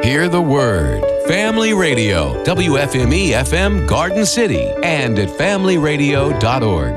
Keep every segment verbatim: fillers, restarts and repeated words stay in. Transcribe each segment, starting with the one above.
Hear the word. Family Radio, W F M E F M Garden City, and at family radio dot org.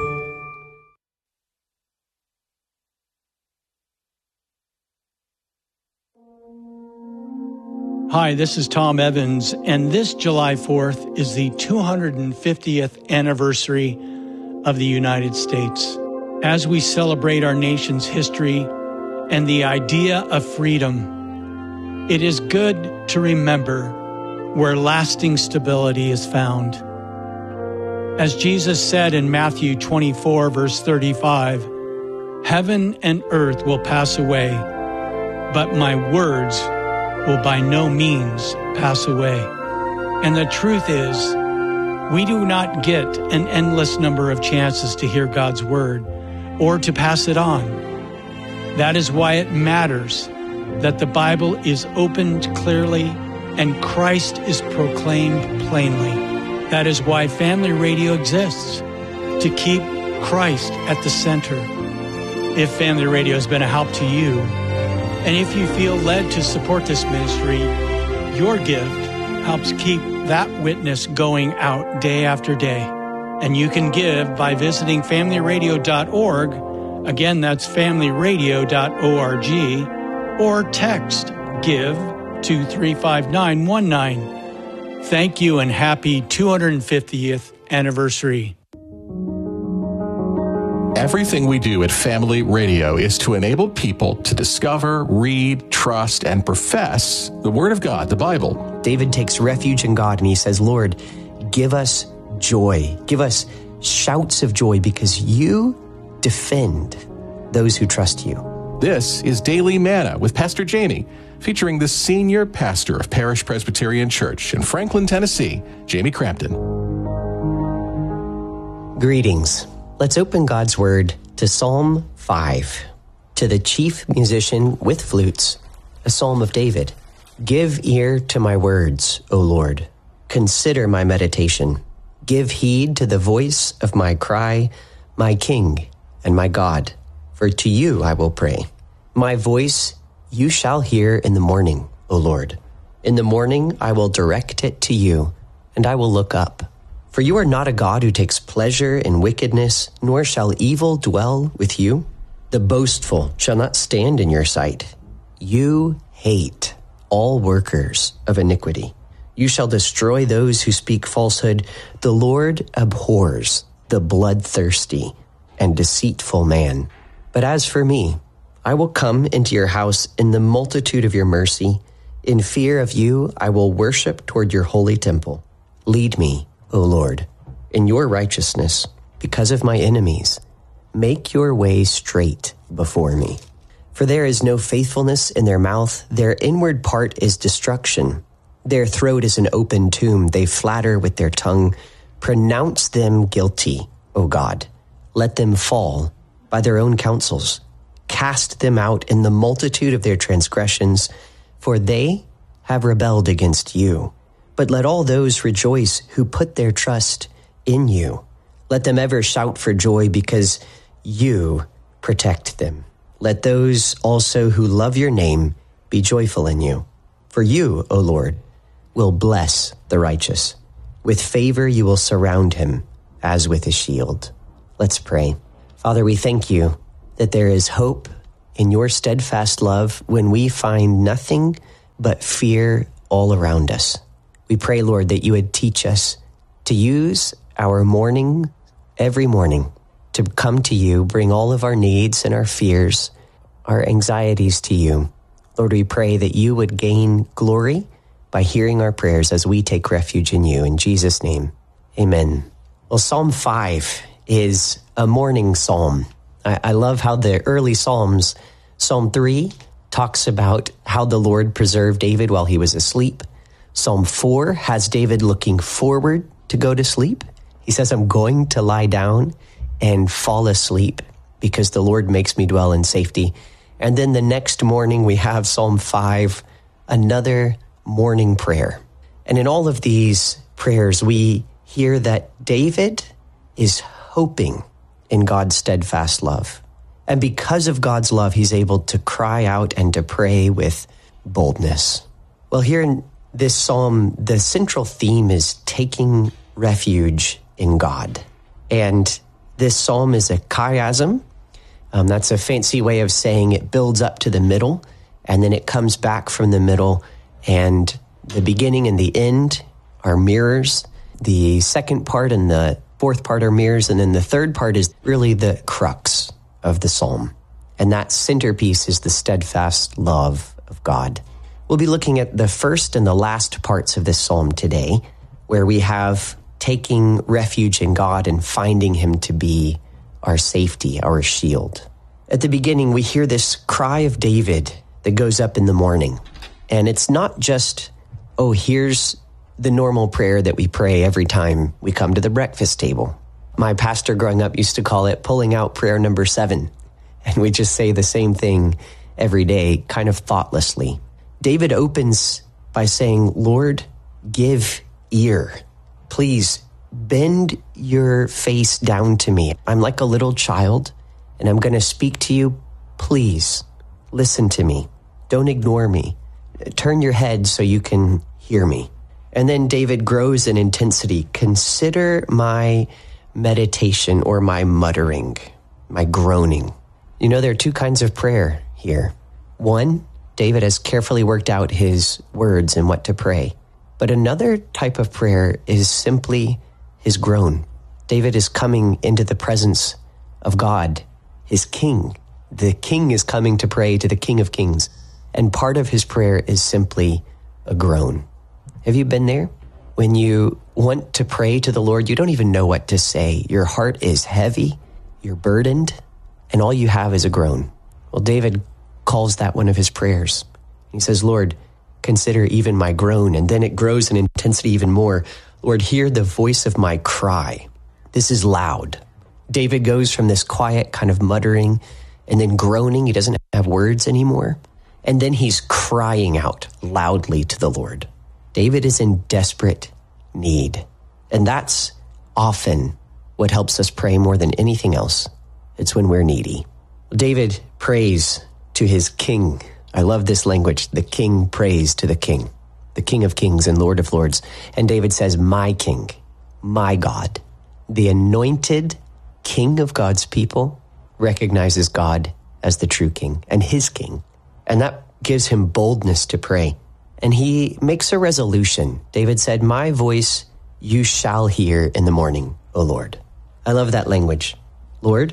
Hi, this is Tom Evans, and this July fourth is the two hundred fiftieth anniversary of the United States. As we celebrate our nation's history and the idea of freedom, it is good to remember where lasting stability is found. As Jesus said in Matthew twenty-four, verse thirty-five, "Heaven and earth will pass away, but my words will by no means pass away." And the truth is, we do not get an endless number of chances to hear God's word or to pass it on. That is why it matters that the Bible is opened clearly and Christ is proclaimed plainly. That is why Family Radio exists, to keep Christ at the center. If Family Radio has been a help to you, and if you feel led to support this ministry, your gift helps keep that witness going out day after day. And you can give by visiting family radio dot org. Again, that's family radio dot org. Or text GIVE to three five nine one nine. Thank you and happy two hundred fiftieth anniversary. Everything we do at Family Radio is to enable people to discover, read, trust, and profess the Word of God, the Bible. David takes refuge in God and he says, "Lord, give us joy. Give us shouts of joy because you defend those who trust you." This is Daily Manna with Pastor Jamie, featuring the senior pastor of Parish Presbyterian Church in Franklin, Tennessee, Jamie Crampton. Greetings. Let's open God's Word to Psalm five. To the chief musician with flutes, a psalm of David. Give ear to my words, O Lord. Consider my meditation. Give heed to the voice of my cry, my King and my God. For to you I will pray. My voice you shall hear in the morning, O Lord. In the morning I will direct it to you, and I will look up. For you are not a God who takes pleasure in wickedness, nor shall evil dwell with you. The boastful shall not stand in your sight. You hate all workers of iniquity. You shall destroy those who speak falsehood. The Lord abhors the bloodthirsty and deceitful man. But as for me, I will come into your house in the multitude of your mercy. In fear of you, I will worship toward your holy temple. Lead me, O Lord, in your righteousness, because of my enemies. Make your way straight before me. For there is no faithfulness in their mouth. Their inward part is destruction. Their throat is an open tomb. They flatter with their tongue. Pronounce them guilty, O God. Let them fall by their own counsels. Cast them out in the multitude of their transgressions, for they have rebelled against you. But let all those rejoice who put their trust in you. Let them ever shout for joy because you protect them. Let those also who love your name be joyful in you. For you, O Lord, will bless the righteous. With favor you will surround him as with a shield. Let's pray. Father, we thank you that there is hope in your steadfast love when we find nothing but fear all around us. We pray, Lord, that you would teach us to use our morning, every morning, to come to you, bring all of our needs and our fears, our anxieties to you. Lord, we pray that you would gain glory by hearing our prayers as we take refuge in you. In Jesus' name, amen. Well, Psalm five is a morning psalm. I, I love how the early Psalms, Psalm three talks about how the Lord preserved David while he was asleep. Psalm four has David looking forward to go to sleep. He says, I'm going to lie down and fall asleep because the Lord makes me dwell in safety. And then the next morning we have Psalm five, another morning prayer. And in all of these prayers, we hear that David is hoping in God's steadfast love. And because of God's love, he's able to cry out and to pray with boldness. Well, here in this psalm, the central theme is taking refuge in God. And this psalm is a chiasm. Um, that's a fancy way of saying it builds up to the middle, and then it comes back from the middle, and the beginning and the end are mirrors. The second part and the fourth part are mirrors, and then the third part is really the crux of the psalm. And that centerpiece is the steadfast love of God. We'll be looking at the first and the last parts of this psalm today, where we have taking refuge in God and finding him to be our safety, our shield. At the beginning, we hear this cry of David that goes up in the morning. And it's not just, oh, here's the normal prayer that we pray every time we come to the breakfast table. My pastor growing up used to call it pulling out prayer number seven. And we just say the same thing every day, kind of thoughtlessly. David opens by saying, Lord, give ear. Please bend your face down to me. I'm like a little child, and I'm going to speak to you. Please listen to me. Don't ignore me. Turn your head so you can hear me. And then David grows in intensity. Consider my meditation or my muttering, my groaning. You know, there are two kinds of prayer here. One, David has carefully worked out his words and what to pray. But another type of prayer is simply his groan. David is coming into the presence of God, his king. The king is coming to pray to the King of Kings. And part of his prayer is simply a groan. Have you been there? When you want to pray to the Lord, you don't even know what to say. Your heart is heavy, you're burdened, and all you have is a groan. Well, David calls that one of his prayers. He says, Lord, consider even my groan. And then it grows in intensity even more. Lord, hear the voice of my cry. This is loud. David goes from this quiet kind of muttering and then groaning. He doesn't have words anymore. And then he's crying out loudly to the Lord. David is in desperate need. And that's often what helps us pray more than anything else. It's when we're needy. David prays to his king. I love this language. The king prays to the king, the King of Kings and Lord of Lords. And David says, my king, my God, the anointed king of God's people recognizes God as the true king and his king. And that gives him boldness to pray. And he makes a resolution. David said, my voice you shall hear in the morning, O Lord. I love that language. Lord,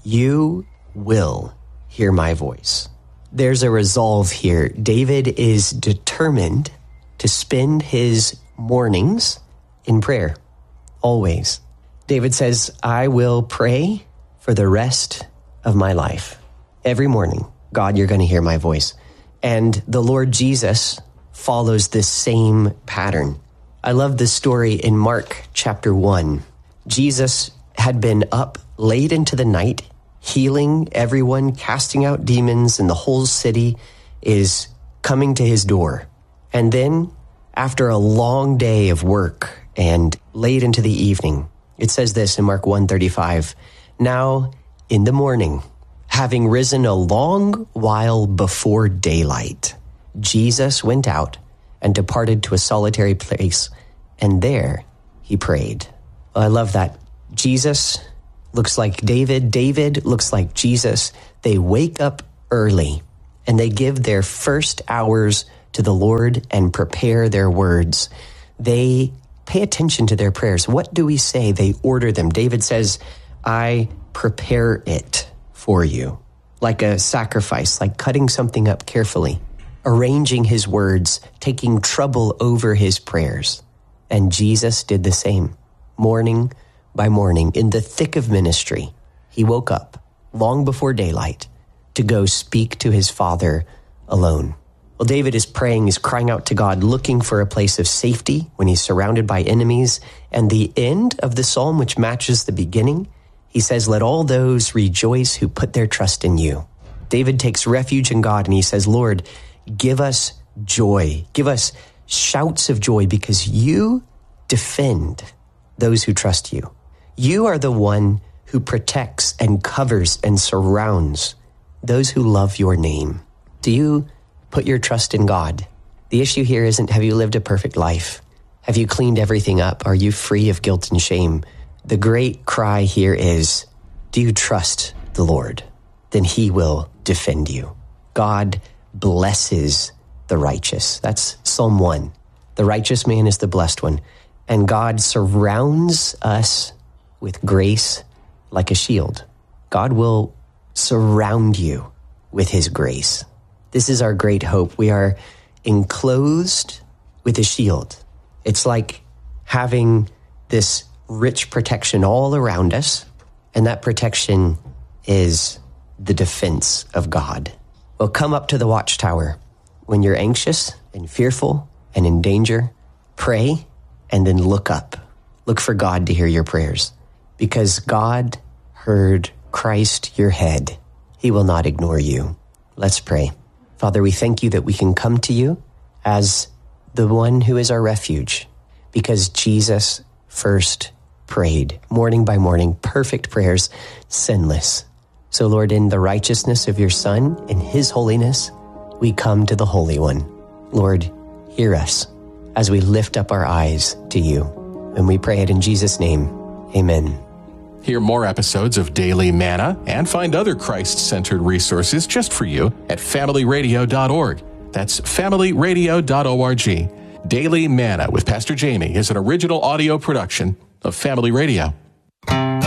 you will hear my voice. There's a resolve here. David is determined to spend his mornings in prayer, always. David says, I will pray for the rest of my life. Every morning, God, you're going to hear my voice. And the Lord Jesus follows this same pattern. I love this story in Mark chapter one. Jesus had been up late into the night, healing everyone, casting out demons, and the whole city is coming to his door. And then, after a long day of work and late into the evening, it says this in Mark one thirty-five, now in the morning, having risen a long while before daylight, Jesus went out and departed to a solitary place, and there he prayed. I love that. Jesus looks like David. David looks like Jesus. They wake up early and they give their first hours to the Lord and prepare their words. They pay attention to their prayers. What do we say? They order them. David says, I prepare it for you. Like a sacrifice, like cutting something up carefully, arranging his words, taking trouble over his prayers. And Jesus did the same. Morning by morning, in the thick of ministry, he woke up long before daylight to go speak to his Father alone. Well, David is praying, he's crying out to God, looking for a place of safety when he's surrounded by enemies. And the end of the psalm, which matches the beginning, he says, let all those rejoice who put their trust in you. David takes refuge in God and he says, Lord, give us joy. Give us shouts of joy because you defend those who trust you. You are the one who protects and covers and surrounds those who love your name. Do you put your trust in God? The issue here isn't, have you lived a perfect life? Have you cleaned everything up? Are you free of guilt and shame? The great cry here is, do you trust the Lord? Then he will defend you. God blesses the righteous. That's Psalm one. The righteous man is the blessed one. And God surrounds us with grace like a shield. God will surround you with his grace. This is our great hope. We are enclosed with a shield. It's like having this rich protection all around us, and that protection is the defense of God. Well, come up to the watchtower when you're anxious and fearful and in danger. Pray and then look up. Look for God to hear your prayers, because God heard Christ your head. He will not ignore you. Let's pray. Father, we thank you that we can come to you as the one who is our refuge, because Jesus first prayed morning by morning, perfect prayers, sinless. So Lord, in the righteousness of your Son, in his holiness, we come to the Holy One. Lord, hear us as we lift up our eyes to you. And we pray it in Jesus' name. Amen. Hear more episodes of Daily Manna and find other Christ-centered resources just for you at family radio dot org. That's family radio dot org. Daily Manna with Pastor Jamie is an original audio production of Family Radio.